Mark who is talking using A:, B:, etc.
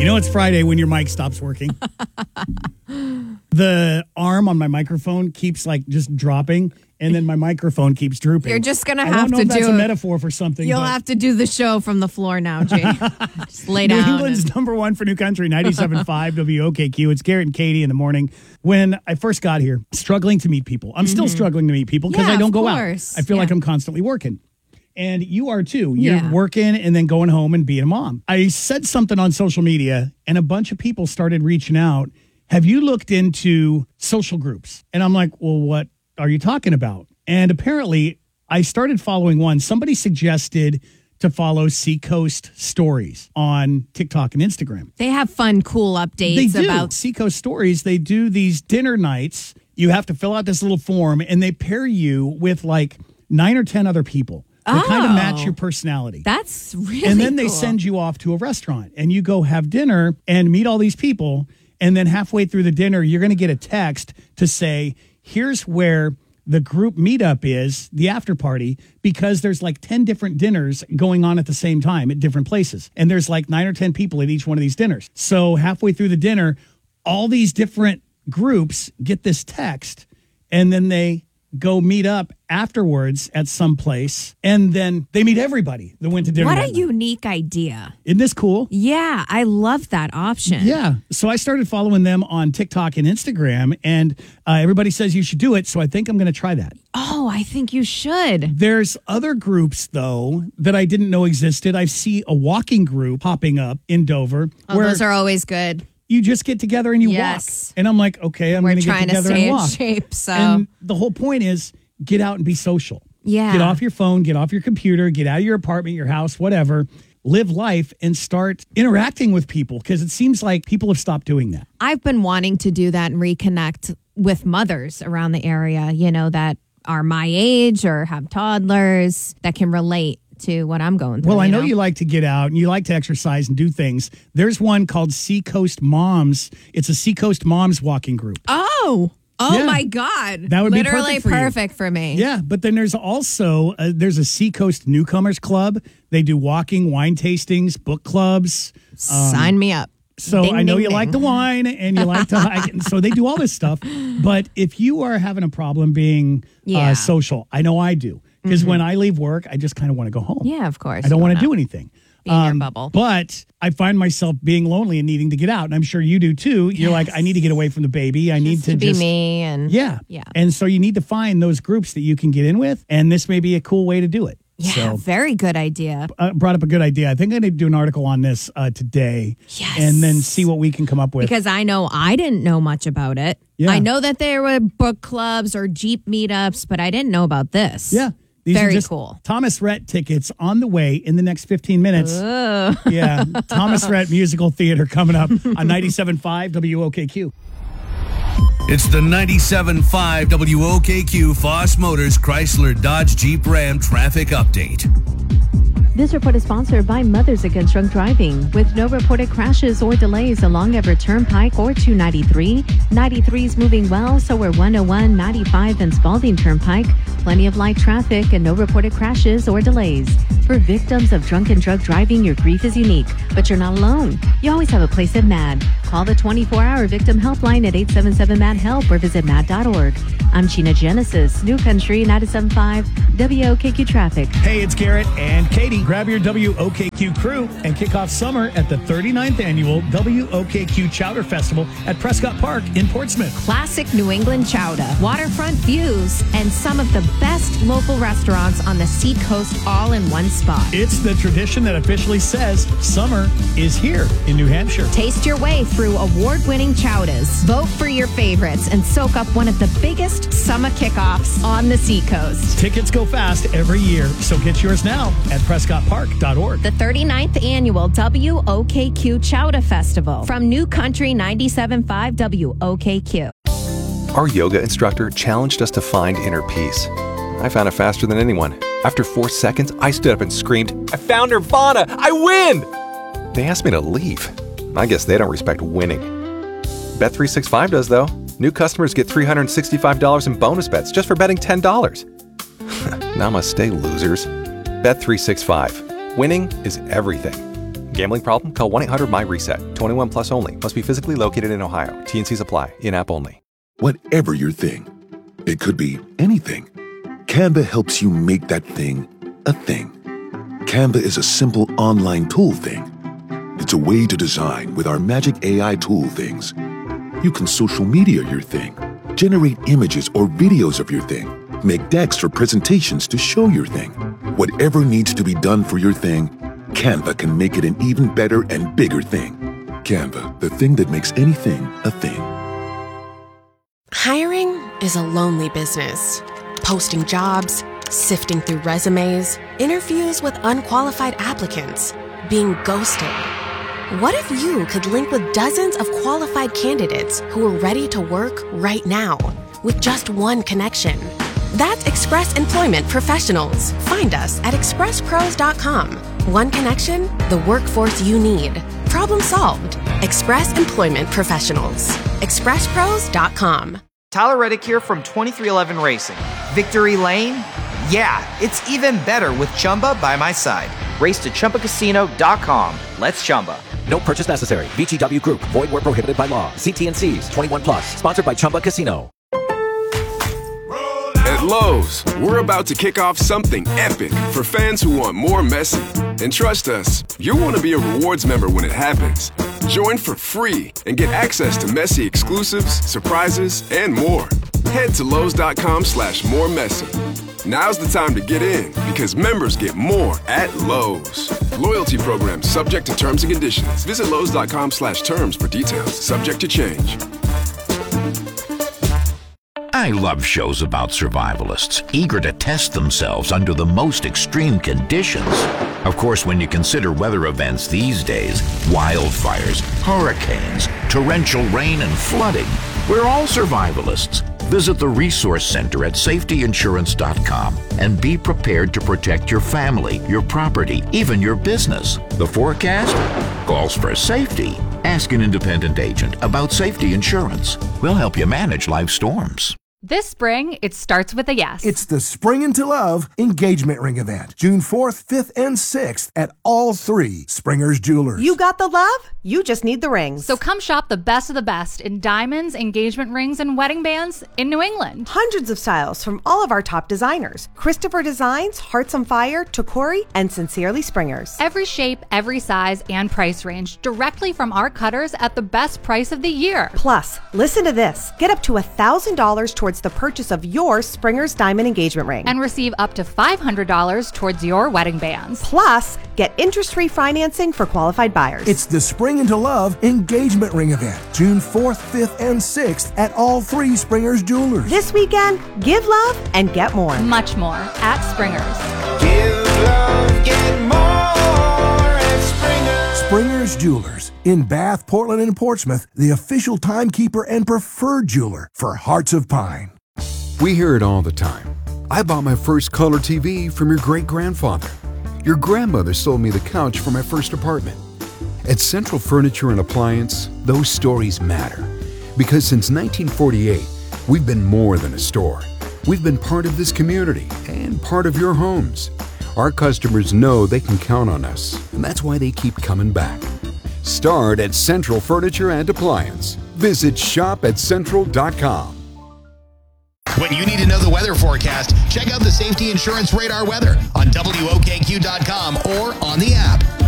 A: You know it's Friday when your mic stops working. The arm on my microphone keeps like just dropping, and then my microphone keeps drooping.
B: You're just going to
A: I
B: have
A: don't know
B: to
A: if that's
B: do
A: a metaphor for something.
B: You'll have to do the show from the floor now, Jay. Just lay down.
A: New England's number one for New Country, 97.5 WOKQ. It's Garrett and Katie in the morning. When I first got here, struggling to meet people. I'm still struggling to meet people because I don't go out. I feel like I'm constantly working. And you are too. You're working and then going home and being a mom. I said something on social media and a bunch of people started reaching out. Have you looked into social groups? And I'm like, well, what are you talking about? And apparently I started following one. Somebody suggested to follow Seacoast Stories on TikTok and Instagram.
B: They have fun, cool updates
A: They do.
B: about
A: Seacoast Stories. They do these dinner nights. You have to fill out this little form and they pair you with like 9 or 10 other people. They kind of match your personality.
B: That's really
A: And then they
B: cool.
A: send you off to a restaurant and you go have dinner and meet all these people. And then halfway through the dinner, you're going to get a text to say, here's where the group meetup is, the after party, because there's like 10 different dinners going on at the same time at different places. And there's like 9 or 10 people at each one of these dinners. So halfway through the dinner, all these different groups get this text and then they go meet up afterwards at some place, and then they meet everybody that went to dinner.
B: What a
A: that night.
B: unique idea.
A: Isn't this cool?
B: Yeah, I love that option.
A: Yeah. So I started following them on TikTok and Instagram, and everybody says you should do it, so I think I'm going to try that.
B: Oh, I think you should.
A: There's other groups, though, that I didn't know existed. I see a walking group popping up in Dover.
B: Oh, those are always good.
A: You just get together and you walk. And I'm like, okay, I'm going to get together and walk.
B: We're trying to stay in shape, so.
A: And the whole point is get out and be social.
B: Yeah.
A: Get off your phone, get off your computer, get out of your apartment, your house, whatever. Live life and start interacting with people because it seems like people have stopped doing that.
B: I've been wanting to do that and reconnect with mothers around the area, you know, that are my age or have toddlers that can relate to what I'm going through.
A: Well, I know you like to get out and you like to exercise and do things. There's one called Seacoast Moms. It's a Seacoast Moms walking group.
B: Oh
A: Yeah.
B: my God.
A: That would be
B: literally
A: perfect
B: for me.
A: Yeah, but then there's also there's a Seacoast Newcomers Club. They do walking, wine tastings, book clubs.
B: Sign me up.
A: So
B: Ding,
A: I know
B: ding,
A: you
B: ding.
A: like the wine and you like to hike. And so they do all this stuff. But if you are having a problem being social, I know I do. Because when I leave work, I just kind of want to go home.
B: Yeah, of course.
A: I don't want to do anything.
B: Be in your bubble.
A: But I find myself being lonely and needing to get out. And I'm sure you do too. You're like, I need to get away from the baby. I need to
B: be me. And
A: yeah. And so you need to find those groups that you can get in with. And this may be a cool way to do it.
B: Yeah,
A: So,
B: very good idea.
A: brought up a good idea. I think I need to do an article on this today.
B: Yes.
A: And then see what we can come up with.
B: Because I know I didn't know much about it.
A: Yeah.
B: I know that there were book clubs or Jeep meetups, but I didn't know about this.
A: Yeah. These
B: Very
A: are just
B: cool.
A: Thomas Rhett tickets on the way in the next 15 minutes.
B: Ugh.
A: Yeah. Thomas Rhett Musical Theater coming up on 97.5 WOKQ.
C: It's the 97.5 WOKQ Foss Motors Chrysler Dodge Jeep Ram traffic update.
D: This report is sponsored by Mothers Against Drunk Driving. With no reported crashes or delays along Everett Turnpike or 293. 93 is moving well, so are 101, 95, and Spalding Turnpike. Plenty of light traffic and no reported crashes or delays. For victims of drunk and drug driving, your grief is unique, but you're not alone. You always have a place at MAD. Call the 24-hour victim helpline at 877-MAD-HELP or visit mad.org. I'm Gina Genesis, New Country 97.5 WOKQ Traffic.
A: Hey, it's Garrett and Katie. Grab your WOKQ crew and kick off summer at the 39th annual WOKQ Chowder Festival at Prescott Park in Portsmouth.
B: Classic New England chowder, waterfront views, and some of the best local restaurants on the Seacoast all in one spot.
A: It's the tradition that officially says summer is here in New Hampshire.
B: Taste your way through award-winning chowders. Vote for your favorites and soak up one of the biggest summer kickoffs on the Seacoast.
A: Tickets go fast every year, so get yours now at PrescottPark.org.
B: The 39th annual WOKQ Chowder Festival from New Country 97.5 WOKQ.
E: Our yoga instructor challenged us to find inner peace. I found it faster than anyone. After 4 seconds, I stood up and screamed, "I found Nirvana! I win!" They asked me to leave. I guess they don't respect winning. Bet365 does, though. New customers get $365 in bonus bets just for betting $10. Namaste, losers. Bet365. Winning is everything. Gambling problem? Call 1-800-MY-RESET. 21 plus only. Must be physically located in Ohio. T&Cs apply. In-app only.
F: Whatever your thing, it could be anything. Canva helps you make that thing a thing. Canva is a simple online tool thing. It's a way to design with our magic AI tool things. You can social media your thing, generate images or videos of your thing, make decks or presentations to show your thing. Whatever needs to be done for your thing, Canva can make it an even better and bigger thing. Canva, the thing that makes anything a thing.
G: Hiring is a lonely business. Posting jobs, sifting through resumes, interviews with unqualified applicants, being ghosted. What if you could link with dozens of qualified candidates who are ready to work right now with just one connection? That's Express Employment Professionals. Find us at expresspros.com. One connection, the workforce you need. Problem solved. Express Employment Professionals. expresspros.com.
H: Tyler Reddick here from 2311 Racing. Victory Lane? Yeah, it's even better with Chumba by my side. Race to ChumbaCasino.com. Let's Chumba.
I: No purchase necessary. VGW Group. Void where prohibited by law. See T&Cs. 21 plus. Sponsored by Chumba Casino.
J: At Lowe's, we're about to kick off something epic for fans who want more Messi. And trust us, you'll want to be a rewards member when it happens. Join for free and get access to Messi exclusives, surprises, and more. Head to Lowe's.com/moremessy. Now's the time to get in because members get more at Lowe's. Loyalty program subject to terms and conditions. Visit Lowe's.com/terms for details. Subject to change.
K: I love shows about survivalists, eager to test themselves under the most extreme conditions. Of course, when you consider weather events these days, wildfires, hurricanes, torrential rain, and flooding, we're all survivalists. Visit the Resource Center at safetyinsurance.com and be prepared to protect your family, your property, even your business. The forecast calls for safety. Ask an independent agent about safety insurance. We'll help you manage life storms.
L: This spring, it starts with a yes.
M: It's the Spring Into Love engagement ring event, June 4th, 5th, and 6th at all three Springer's Jewelers.
N: You got the love, you just need the rings.
L: So come shop the best of the best in diamonds, engagement rings, and wedding bands in New England.
N: Hundreds of styles from all of our top designers. Christopher Designs, Hearts on Fire, Tokori, and Sincerely Springers.
L: Every shape, every size, and price range directly from our cutters at the best price of the year.
N: Plus, listen to this. Get up to $1,000 towards the purchase of your Springer's diamond engagement ring.
L: And receive up to $500 towards your wedding bands.
N: Plus, get interest-free financing for qualified buyers.
M: It's the Spring Into Love engagement ring event, June 4th, 5th, and 6th at all three Springer's Jewelers.
N: This weekend, give love and get more.
L: Much more at Springer's.
O: Give love, get more at Springer's.
M: Springer's Jewelers in Bath, Portland, and Portsmouth, the official timekeeper and preferred jeweler for Hearts of Pine.
P: We hear it all the time. I bought my first color TV from your great-grandfather. Your grandmother sold me the couch for my first apartment. At Central Furniture and Appliance, those stories matter. Because since 1948, we've been more than a store. We've been part of this community and part of your homes. Our customers know they can count on us, and that's why they keep coming back. Start at Central Furniture and Appliance. Visit shop@central.com.
Q: When you need to know the weather forecast, check out the Safety Insurance Radar weather on WOKQ.com or on the app.